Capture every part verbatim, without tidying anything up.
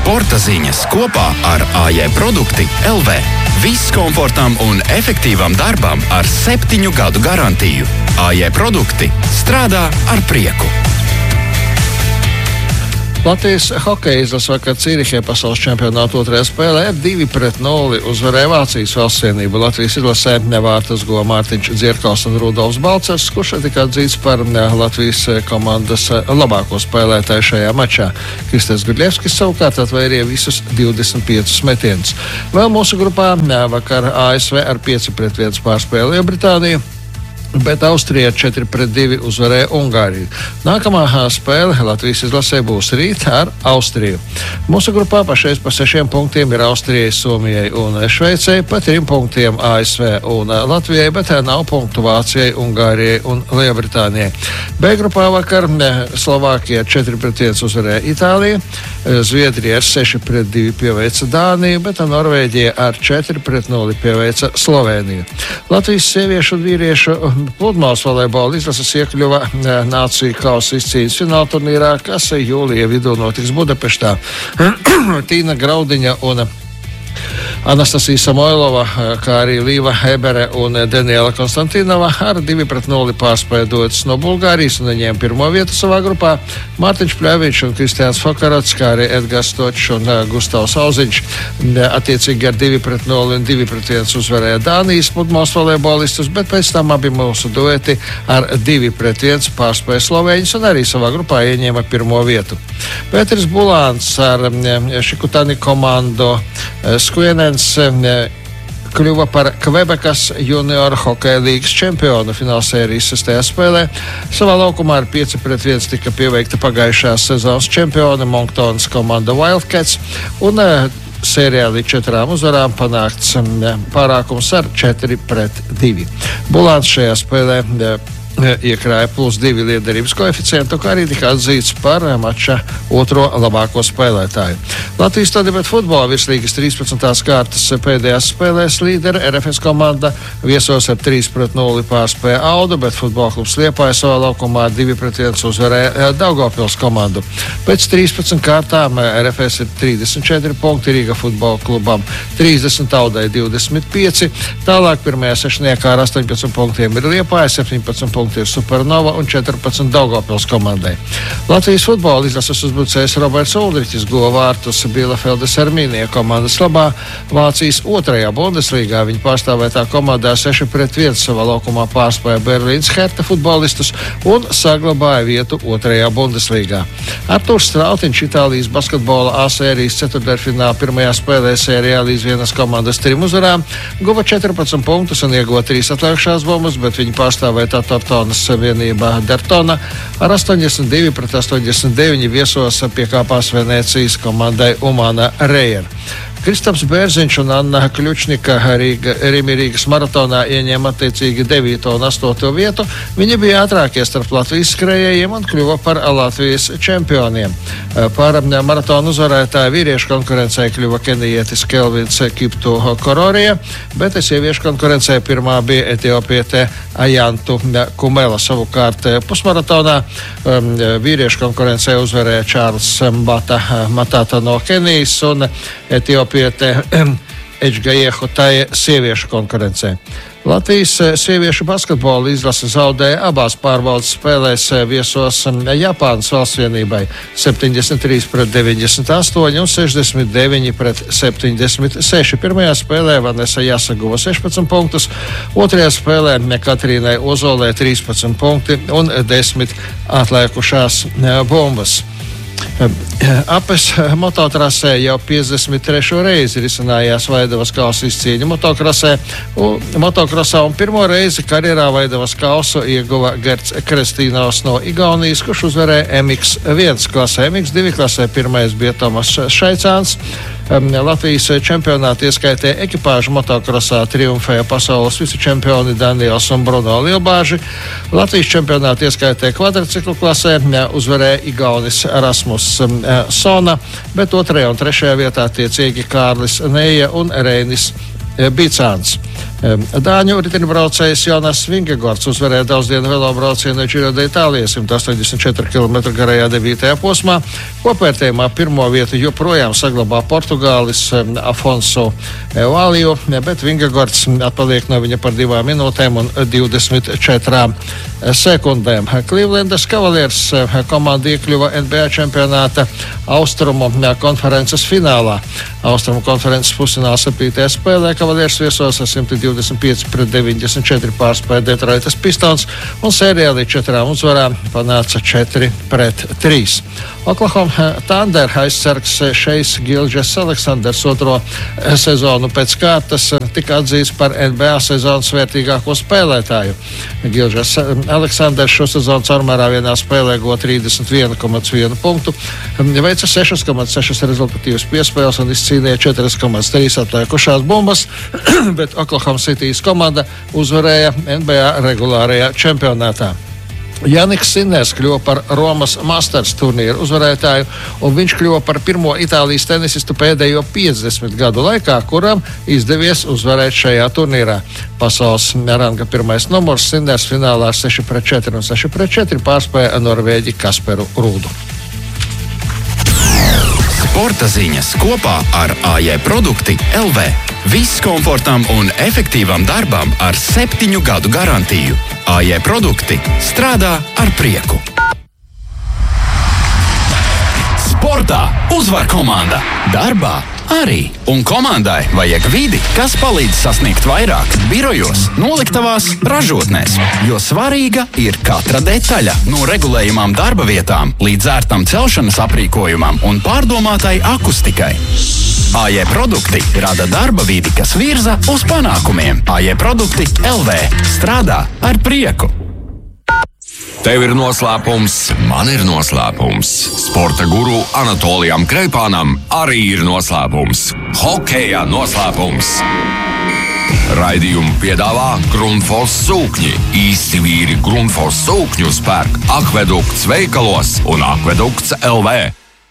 Sporta ziņas kopā ar A J Produkti L V. Viss komfortam un efektīvam darbam ar septiņu gadu garantiju. A J Produkti strādā ar prieku. Latvijas hokeja izlase vakar Cīrihē pasaules čempionāta otrajā spēlē ar divi pret nulli uzvarēja Vācijas valsts vienību. Latvijas izlasē vārtus guva Mārtiņš Dzierkals un Rudolfs Balcers, kurš tika atzīts par Latvijas komandas labāko spēlētāju šajā mačā. Kristers Gudļevskis savukārt atvairīja visus divdesmit piecus metienus. Vēl mūsu grupā vakar A S V ar pieci pret viens pārspēlēja Britāniju, bet Austrija četri pret divi uzvarēja Ungāriju. Nākamā spēle Latvijas izlasē būs rīt ar Austriju. Mūsu grupā pašreiz pa sešiem punktiem ir Austrijai, Somijai un Šveicei, pa trim punktiem A S V un Latvijai, bet nav punktu Vācijai, Ungārijai un Lielbritānijai. B grupā vakar Slovākija četri pret viens uzvarēja Itāliju, Zviedrija ar seši pret divi pieveica Dāniju, bet Norvēģija ar četri pret nulli pieveica Slovēniju. Latvijas sieviešu un vīriešu pludmales volejbola izlases iekļuva nāciju kausa izcīņas fināla turnīrā, kas jūlija vidū notiks Budapeštā. Tīna Graudiņa un Anastasija Samoilova, kā arī Līva Hebere un Daniela Konstantinova ar divi pret nulli pārspēja duetus no Bulgārijas un ieņēma pirmo vietu savā grupā. Mārtiņš Pļaviņš un Kristiāns Fokarats, kā arī Edgars Točs un Gustavs Auziņš attiecīgi ar divi pret nulli un divi pret viens uzvarēja Dānijas pludmales volejbolistus, bet pēc tam abi mūsu dueti ar divi pret viens pārspēja Slovēņus un arī savā grupā ieņēma pirmo vietu. Pēters Bulāns ar Šikutani komandu Skujenens kļuva par Kvebekas junior hokeja līgas čempionu finālsērijas sestajā spēlē. Savā laukumā ar pieci pret viens tika pieveikta pagājušās sezonas čempiona Monctonas komanda Wildcats un sērijā līdz četrām uzvarām panākts pārākums ar četri pret divi. Bulāns šajā spēlē iekrāja plus divi liederības koeficientu, kā arī tika atzīts par mača otro labāko spēlētāju. Latvijas stadionā futbola virslīgas trīspadsmitās kārtas pēdējās spēlēs līdera R F S komanda viesos ar trīs pret nulli pārspēja Audu, bet futbola klubs Liepāja savā laukumā ar divi pret viens uzvarēja Daugavpils komandu. Pēc trīspadsmit kārtām R F S ir trīsdesmit četri punkti, Rīga futbola klubam trīsdesmit, Audai divdesmit pieci. Tālāk pirmajā sešniekā ar astoņpadsmit punktiem ir Liepāja, septiņpadsmit punkti ir Supernova un četrpadsmit Daugavpils komandai. Latvijas futbola izlases uzbrucējs Roberts Uldriķis guva vārtus Bielefeldes Armīnija komandas labā Vācijas otrajā Bundeslīgā. Viņa pārstāvētā komandā seši pret viens savā laukumā pārspēja Berlīnas Herta futbolistus un saglabāja vietu otrajā Bundeslīgā. Artūrs Strautiņš Itālijas basketbola A sērijas ceturtdaļfināla pirmajā spēlē sērijā līdz vienas komandas trim uzvarām guva četrpadsmit punktus un ieguva trīs atlikušās bumbas, bet viņa pārstāvētā Tortonas vienībā Dertona ar astoņdesmit divi pret astoņdesmit deviņi viesos piekāpās Venēcijas komandai Umana Rejer. Kristaps Bērziņš un Anna Kļučnika Rīga, Rimi Rīgas maratonā ieņēma attiecīgi devīto un astoto vietu. Viņi bija ātrākie starp Latvijas skrējējiem un kļuva par Latvijas čempioniem. Par maratonu uzvarētāju vīriešu konkurencē kļuva kenijietis Kelvins Kiptu Kororija, bet sieviešu konkurencē pirmā bija etiopiete Ajantu Kumela. Savukārt pusmaratonā vīriešu konkurencē uzvarēja Čārls Mbata Matata no Kenijas un etiopiete Eģgaie Hotaje sieviešu konkurencē. Latvijas sieviešu basketbola izlase zaudēja abās pārbaudas spēlēs viesos Japānas valsts vienībai septiņdesmit trīs pret deviņdesmit astoņi un sešdesmit deviņi pret septiņdesmit seši. Pirmajā spēlē Vanesa Jasa guva sešpadsmit punktus, otrajā spēlē Katrīnai Ozolē trīspadsmit punkti un desmit atliekušās bumbas. Apes mototrasē jau piecdesmit trešo reizi risinājās Vaidavas kausa izcīņa motokrasē. Motokrosā un pirmo reizi karjerā Vaidavas kausu ieguva Gerts Kristīnos no Igaunijas, kurš uzvarēja M X viens klasē. M X divi klasē pirmais bija Tomas Šaicāns. Latvijas čempionāti ieskaitē ekipāžu motokrosā triumfēja pasaules vicečempioni Daniels un Bruno Lielbāži. Latvijas čempionāti ieskaitē kvadriciklu klasē uzvarēja Igaunis Rasmus Sona, bet otrajā un trešajā vietā tiecīgi Kārlis Neija un Reinis Bicāns. Dāņu riteņbraucējs Jonas Vingegaards uzvarēja daudzdienu velobraucienu Giro d'Itālija simt astoņdesmit četru kilometru garajā devītajā posmā. Kopvērtējumā pirmo vietu joprojām saglabā Portugālis Afonso Evalio, bet Vingegaards atpaliek no viņa par divām minūtēm un divdesmit četrām sekundēm. Clevelandas Cavaliers komanda iekļuva N B A čempionāta Austrumu konferences finālā. Austrumu konferences pusfināla septītajā spēlē Cavaliers viesos ar simt divdesmit pieci pret deviņdesmit četri pārspēja Detroitas Pistons un sērijā līdz četrām uzvarām panāca četri pret trīs. Oklahoma Thunder aizsargs Šejs Gilgeous Aleksandrs otro sezonu pēc kārtas tika atzīts par N B A sezonas vērtīgāko spēlētāju. Gilgeous Aleksandrs šo sezonu caurmērā vienā spēlē guva trīsdesmit vienu komats vienu punktu, veica sešas komats sešas rezultatīvas piespēles un izcīnīja četras komats trīs atliekušās bumbas, bet Oklahoma City's komanda uzvarēja N B A regulārajā čempionātā. Janiks Sinners kļuva par Romas Masters turnīru uzvarētāju, un viņš kļuva par pirmo Itālijas tenisistu pēdējo piecdesmit gadu laikā, kuram izdevies uzvarēt šajā turnīrā. Pasaules ranga pirmais numurs Sinners finālā ar seši pret četri un seši pret četri pārspēja norvēģi Kasperu Rūdu. Sporta ziņas kopā ar A J Produkti L V. Viss komfortam un efektīvam darbam ar septiņu gadu garantiju. A J Produkti strādā ar prieku. Sportā uzvar komanda, darbā arī. Un komandai vajag vidi, kas palīdz sasniegt vairāk birojos, noliktavās, ražotnēs. Jo svarīga ir katra detaļa, no regulējumām darba vietām līdz ērtam celšanas aprīkojumam un pārdomātai akustikai. A J Produkti rada darba vidi, kas virza uz panākumiem. A J Produkti L V strādā ar prieku. Tev ir noslēpums, man ir noslēpums. Sporta guru Anatolijam Kreipānam arī ir noslēpums. Hokejā noslēpums. Raidījumu piedāvā Grundfos sūkņi. Īsti vīri Grundfos sūkņu spērk Akvedukts veikalos un Akvedukts L V.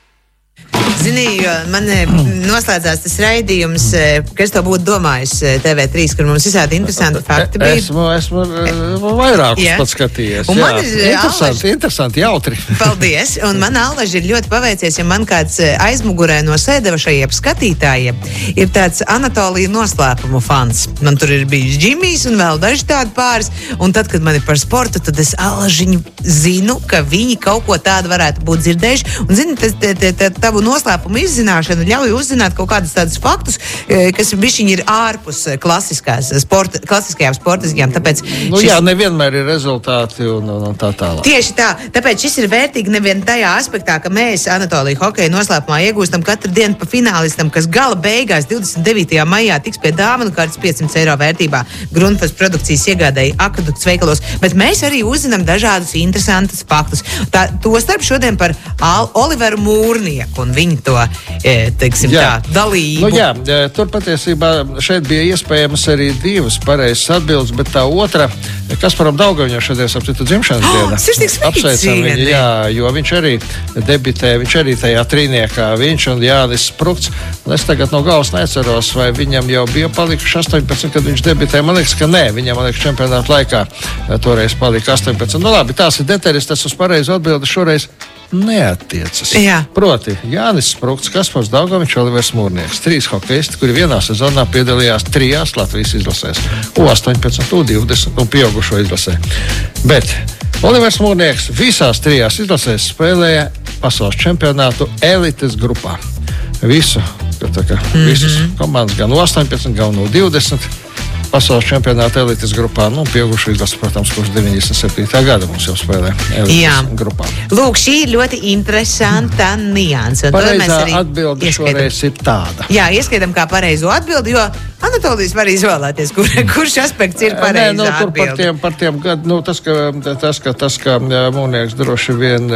Zini, man noslēdzās tas raidījums, kas to būtu domājis T V trīs, kur mums visādi interesanti fakti bija. Esmu, esmu vairākus jā. Pat skatījies. Un man ir interesanti, Allaži... interesanti, jautri. Paldies. Un man Allaži ir ļoti paveicies, ja man kāds aizmugurē no sēdevašajiem skatītājiem ir tāds Anatolija noslēpumu fans. Man tur ir bijis Džimijs un vēl daži tādi pāris. Un tad, kad man ir par sportu, tad es Allažiņu zinu, ka viņi kaut ko tādu varētu būt dzirdējuši. Un zini, tas tavu noslēpumu izzināšana ļauj uzzināt kaut kādus tādus faktus, kas bišķiņi ir ārpus klasiskās sporta, klasiskajām sporta ziņām. Tāpēc nu, šis... jā, nevienmēr ir rezultāti un, un, un tā tālāk. Tieši tā. Tāpēc šis ir vērtīgi nevien tajā aspektā, ka mēs Anatoliju hokeja noslēpumā iegūstam katru dienu pa finālistam, kas gala beigās divdesmit devītajā maijā tiks pie dāvanu kārtas piecsimt eiro vērtībā. Grundfos produkcijas iegādēja Akvedukts veikalos, bet mēs arī uzzinām dažādus interesantus faktus. Tā, to starp šodien par Al- Oliveru Mūrnieku un viņu to, teiksim jā. Tā, dalību. Nu, jā, tur patiesībā šeit bija iespējams arī divas pareizas atbildes, bet tā otra, Kasparam Daugaviņam šodien apcitu dzimšanas oh, diena. Apsveicam viņu, jā, jo viņš arī debitē, viņš arī tajā trīniekā, viņš un Jānis Sprukts. Es tagad no galvas neceros, vai viņam jau bija palikuši astoņpadsmit, kad viņš debitē. Man liekas, ka nē, viņam, man liekas, čempionāta laikā toreiz palika astoņpadsmit. Nu labi, tās ir detaļas, tas uz pareizu atbildi šoreiz neattiecas. Jā. Proti, Jānis Sprukts, Kaspars Daugaviņš, Olivers Mūrnieks. Trīs hokeisti, kuri vienā sezonā piedalījās trijās Latvijas izlasēs. U astoņpadsmit, U divdesmit un pieaugušo izlasē. Bet Olivers Mūrnieks visās trijās izlasēs spēlēja pasaules čempionātu elites grupā. Visu, tā kā, mm-hmm. visas komandas, gan U astoņpadsmit, gan U divdesmit. Pasaules čempionāta elites grupā, nu, pieaugušo izlasi, protams, kurš deviņdesmit septītā gada mums jau spēlē elites Jā. Grupā. Lūk, šī ir ļoti interesanta nianse. Pareizā atbilde šoreiz ir tāda. Jā, ieskaidam kā pareizo atbildi, jo Anatolijas var izvēlēties, kur, kurš aspekts ir pareizā Nē, nu, tur atbilde. par tiem, par tiem gadu, nu, tas, ka, tas, ka, tas, ka Mūrnieks droši vien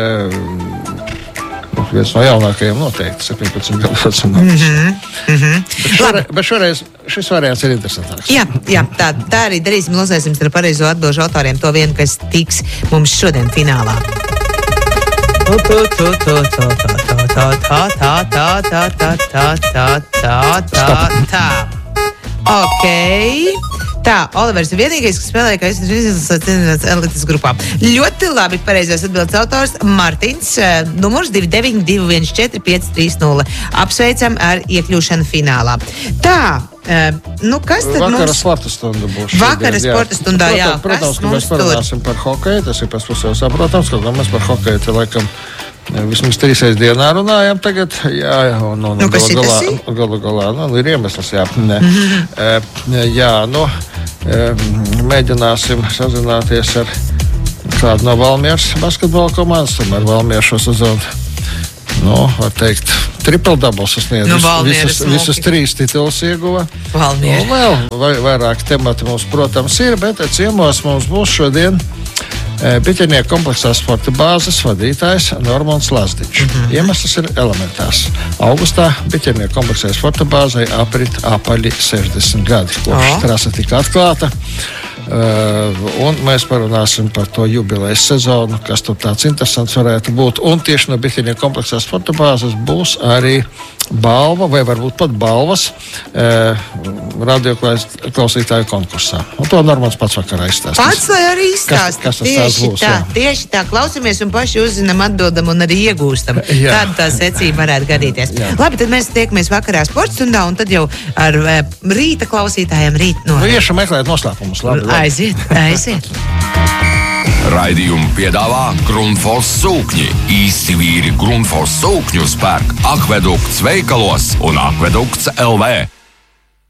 viens no jaunākajiem noteikti, septiņpadsmit gadu vecumā. Mm-hmm. Mm-hmm. Bet, šoreiz, bet šoreiz šis variants ir interesantāks. Jā, jā tā, tā arī darīsim. Lozēsim ar pareizo atbilžu autoriem to vienu, kas tiks mums šodien finālā. Tā, tā, tā, tā, tā, tā, tā. Ok. Tā, Olivers ir vienīgais, kas spēlēja, ka es esmu elites grupā. Ļoti labi, pareizais atbildes autors Martins, numurs divi deviņi divi viens četri pieci trīs nulle. Apsveicam ar iekļūšanu finālā. Tā, nu kas tad Vakara mums... sporta stunda būs. Vakara šodien, sporta stundā, jā. Protams, Kas ka mēs parunāsim par hokeju, tas ir pēc pusē saprotams, kaut kā mēs par hokeju te laikam vismaz trīsreiz dienā runājam tagad, jā, un, un nu, galu galā, galu galā, nu, ir iemesls, jā, ne, mm-hmm. e, jā, nu, e, mēģināsim sazināties ar kādu no Valmieras basketbola komandas, tomēr Valmiera šo sezonu, nu, var teikt, triple double sasniedz, nu, visas, visas trīs titulas ieguva. Valmiera. Nu, vēl vai, vairāk temati mums, protams, ir, bet ciemos mums būs šodien Biķernieku kompleksā sporta bāzes vadītājs Normons Lazdičs. Mm-hmm. Iemesls ir elementārs. Augustā Biķernieku kompleksā sporta bāzei aprit apaļi sešdesmit gadi, kopš oh. trasa tika atklāta. Uh, un mēs parunāsim par to jubilejas sezonu, kas tur tāds interesants varētu būt. Un tieši no Biķernieku kompleksā sporta bāzes būs arī balva, vai varbūt pat balvas uh, radioklausītāju konkursā. Un to Normons pats vakarā izstāstīs. Pats lai arī izstāst. Kas, kas tas tieši būs, tā, jā. tieši tā. Klausamies un paši uzzinam, atbildam un arī iegūstam. Jā. Tāda tā secība varētu gadīties. Jā. Labi, tad mēs tiekamies vakarā sporta stundā un tad jau ar uh, rīta klausītājiem rīt no. Nu, iešu meklēt noslēpumus. Labi, labi. Aiziet, aiziet. Raidījumu piedāvā Grundfos sūkņi. Īsti vīri Grundfos sūkņus pērk Akvedukts veikalos un Akvedukts L V.